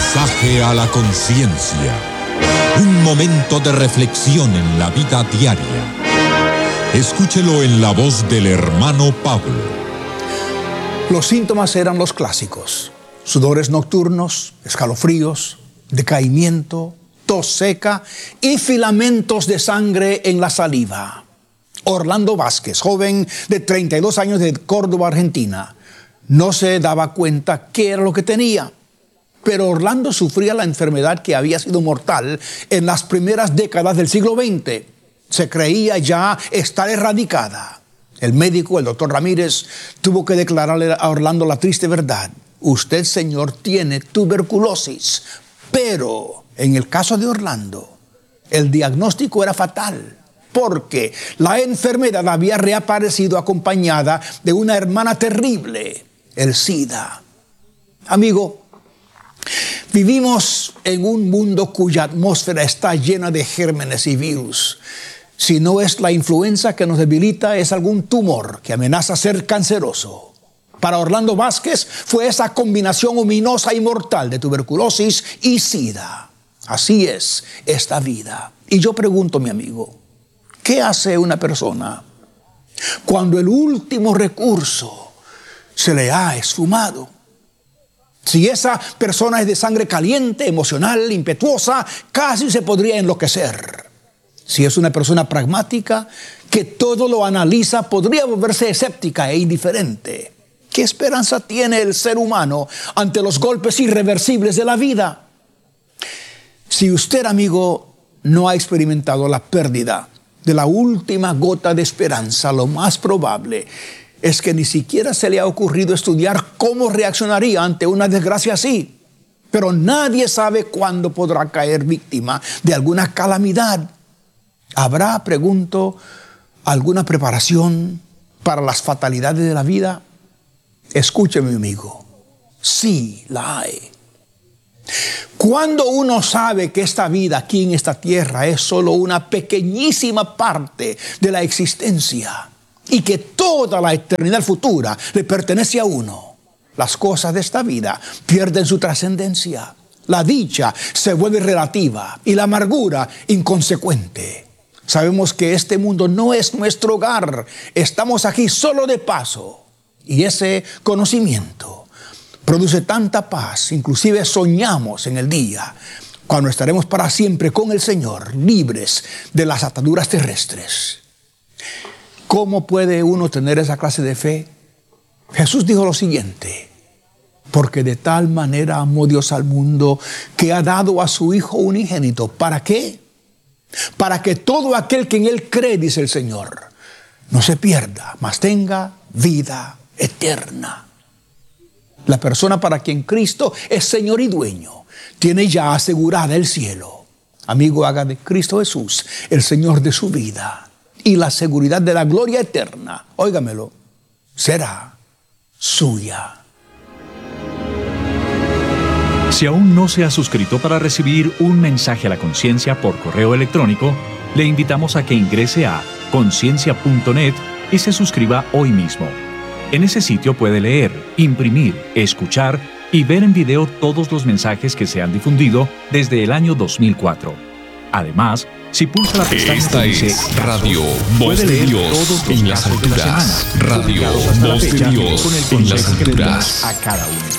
Mensaje a la conciencia. Un momento de reflexión en la vida diaria. Escúchelo en la voz del hermano Pablo. Los síntomas eran los clásicos: sudores nocturnos, escalofríos, decaimiento, tos seca y filamentos de sangre en la saliva. Orlando Vázquez, joven de 32 años de Córdoba, Argentina, no se daba cuenta qué era lo que tenía. Pero Orlando sufría la enfermedad que había sido mortal en las primeras décadas del siglo XX. Se creía ya estar erradicada. El médico, el doctor Ramírez, tuvo que declararle a Orlando la triste verdad: usted, señor, tiene tuberculosis. Pero en el caso de Orlando, el diagnóstico era fatal, porque la enfermedad había reaparecido acompañada de una hermana terrible, el SIDA. Amigo, vivimos en un mundo cuya atmósfera está llena de gérmenes y virus. Si no es la influenza que nos debilita, es algún tumor que amenaza ser canceroso. Para Orlando Vázquez fue esa combinación ominosa y mortal de tuberculosis y SIDA. Así es esta vida. Y yo pregunto, mi amigo, ¿qué hace una persona cuando el último recurso se le ha esfumado? Si esa persona es de sangre caliente, emocional, impetuosa, casi se podría enloquecer. Si es una persona pragmática, que todo lo analiza, podría volverse escéptica e indiferente. ¿Qué esperanza tiene el ser humano ante los golpes irreversibles de la vida? Si usted, amigo, no ha experimentado la pérdida de la última gota de esperanza, lo más probable es que ni siquiera se le ha ocurrido estudiar cómo reaccionaría ante una desgracia así. Pero nadie sabe cuándo podrá caer víctima de alguna calamidad. ¿Habrá, pregunto, alguna preparación para las fatalidades de la vida? Escúcheme, amigo, sí la hay. Cuando uno sabe que esta vida aquí en esta tierra es solo una pequeñísima parte de la existencia y que toda la eternidad futura le pertenece a uno, las cosas de esta vida pierden su trascendencia. La dicha se vuelve relativa y la amargura inconsecuente. Sabemos que este mundo no es nuestro hogar. Estamos aquí solo de paso. Y ese conocimiento produce tanta paz. Inclusive soñamos en el día cuando estaremos para siempre con el Señor, libres de las ataduras terrestres. ¿Cómo puede uno tener esa clase de fe? Jesús dijo lo siguiente: porque de tal manera amó Dios al mundo que ha dado a su Hijo unigénito. ¿Para qué? Para que todo aquel que en Él cree, dice el Señor, no se pierda, mas tenga vida eterna. La persona para quien Cristo es Señor y dueño tiene ya asegurada el cielo. Amigo, haga de Cristo Jesús el Señor de su vida y la seguridad de la gloria eterna, óigamelo, será suya. Si aún no se ha suscrito para recibir un mensaje a la conciencia por correo electrónico, le invitamos a que ingrese a conciencia.net y se suscriba hoy mismo. En ese sitio puede leer, imprimir, escuchar y ver en video todos los mensajes que se han difundido desde el año 2004. Además, si pulsa la pestaña Esta que dice es Radio puede Voz de leer Dios todos los en las casos de la alturas. semana, Radio publicados hasta la Voz de fecha, Dios con el en las consejo que les damos alturas. a cada uno.